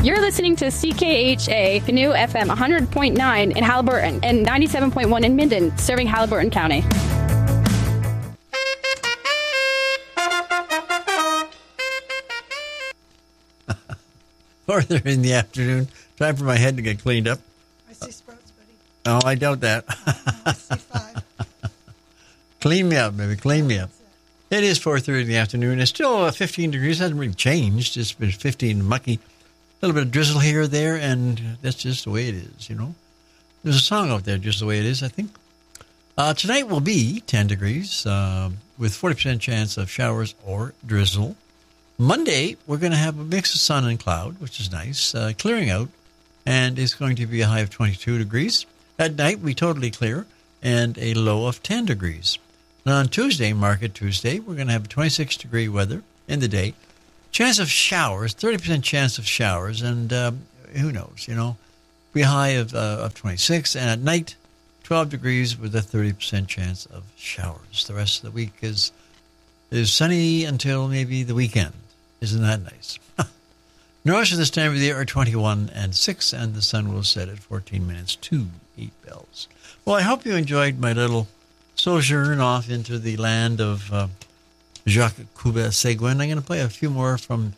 You're listening to CKHA Canoe FM 100.9 in Haliburton and 97.1 in Minden, serving Haliburton County. Further in the afternoon, time for my head to get cleaned up. I see sprouts, buddy. Oh, I doubt that. I see 5. Clean me up, baby. Clean me up. It is 4:30 in the afternoon. It's still 15 degrees. It hasn't really changed. It's been 15 mucky. A little bit of drizzle here or there, and that's just the way it is, you know. There's a song out there, Just the Way It Is, I think. Tonight will be 10 degrees with 40% chance of showers or drizzle. Monday, we're going to have a mix of sun and cloud, which is nice, clearing out, and it's going to be a high of 22 degrees. At night, we totally clear, and a low of 10 degrees. Now, on Tuesday, Market Tuesday, we're going to have 26-degree weather in the day. Chance of showers, 30% chance of showers, and who knows, you know, be a high of 26, and at night, 12 degrees with a 30% chance of showers. The rest of the week is sunny until maybe the weekend. Isn't that nice? North of this time of the year are 21 and 6, and the sun will set at 14 minutes to 8 bells. Well, I hope you enjoyed my little sojourn off into the land of Jacques Cousteau-Seguin. I'm going to play a few more from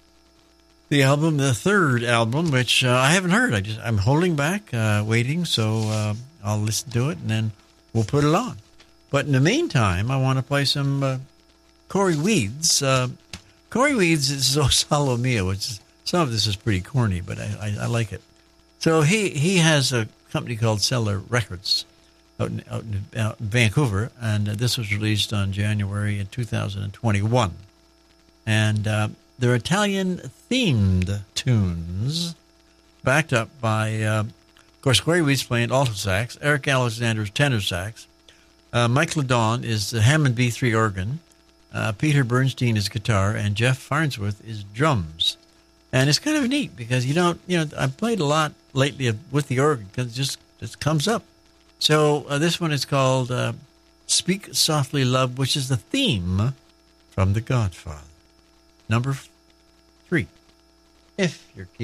the album, the third album, which I haven't heard. I'm holding back, waiting, so I'll listen to it, and then we'll put it on. But in the meantime, I want to play some Cory Weeds. Cory Weeds is O Solo Mio, which some of this is pretty corny, but I like it. So he has a company called Cellar Records out in Vancouver, and this was released on January in 2021. And they're Italian-themed tunes, backed up by, of course, Cory Weeds playing alto sax, Eric Alexander's tenor sax, Mike Ledon is the Hammond B3 organ, Peter Bernstein is guitar, and Jeff Farnsworth is drums. And it's kind of neat because I've played a lot lately with the organ because it just comes up. So this one is called Speak Softly Love, which is the theme from The Godfather. Number 3. If you're keeping